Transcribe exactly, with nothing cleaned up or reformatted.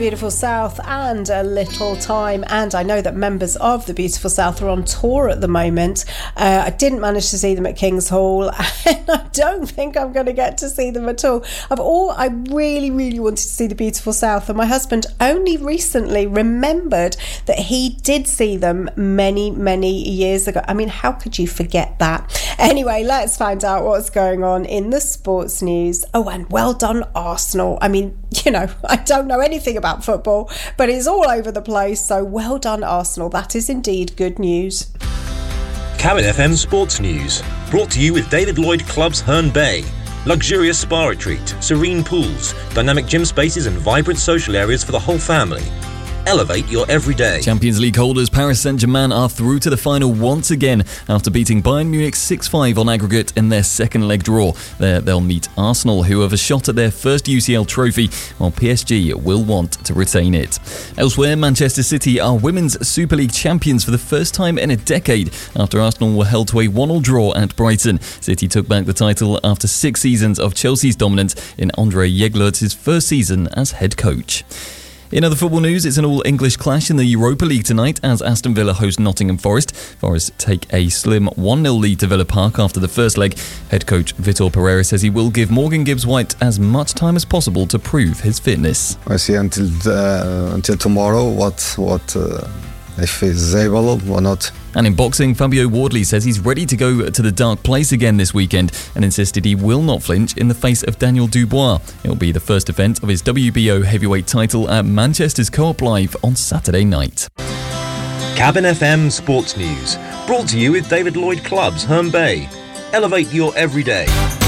Beautiful South and A Little Time, and I know that members of the Beautiful South are on tour at the moment. uh, I didn't manage to see them at King's Hall, and I don't think I'm going to get to see them at all. I've all I really really wanted to see the Beautiful South, and my husband only recently remembered that he did see them many many years ago. I mean, how could you forget that? Anyway, let's find out what's going on in the sports news. Oh, and well done Arsenal. I mean, you know, I don't know anything about football, but it's all over the place, so well done Arsenal. That is indeed good news. Cabin F M Sports News, brought to you with David Lloyd Clubs Herne Bay. Luxurious spa retreat, serene pools, dynamic gym spaces and vibrant social areas for the whole family. Elevate your everyday. Champions League holders Paris Saint-Germain are through to the final once again after beating Bayern Munich six five on aggregate in their second leg draw. There they'll meet Arsenal, who have a shot at their first U C L trophy, while P S G will want to retain it. Elsewhere, Manchester City are Women's Super League champions for the first time in a decade after Arsenal were held to a one all draw at Brighton. City took back the title after six seasons of Chelsea's dominance in Andre Jeglert's first season as head coach. In other football news, it's an all-English clash in the Europa League tonight as Aston Villa host Nottingham Forest. Forest take a slim one nil lead to Villa Park after the first leg. Head coach Vitor Pereira says he will give Morgan Gibbs-White as much time as possible to prove his fitness. I see until the, until tomorrow what what uh, if he's able or not. And in boxing, Fabio Wardley says he's ready to go to the dark place again this weekend and insisted he will not flinch in the face of Daniel Dubois. It'll be the first defence of his W B O heavyweight title at Manchester's Co-op Live on Saturday night. Cabin F M Sports News, brought to you with David Lloyd Clubs Herne Bay. Elevate your everyday.